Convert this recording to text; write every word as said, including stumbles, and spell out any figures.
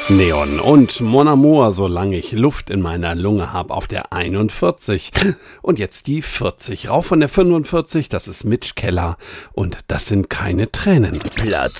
Neon und Mon Amour, solange ich Luft in meiner Lunge hab, auf der einundvierzig. Und jetzt die vierzig. Rauf von der fünfundvierzig, das ist Mitch Keller. Und das sind keine Tränen. Platz